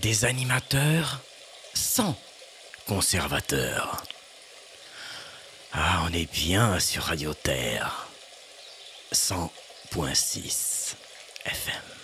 des animateurs sans conservateurs. Ah, on est bien sur Radio Terre 100.6 FM.